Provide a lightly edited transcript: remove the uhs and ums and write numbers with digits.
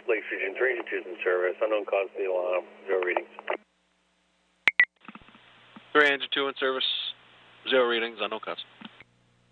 Lake Region 3, Engine 2's in service. Unknown cause of the alarm. 0 readings. 3 Engine 2 in service. 0 readings. Unknown cause.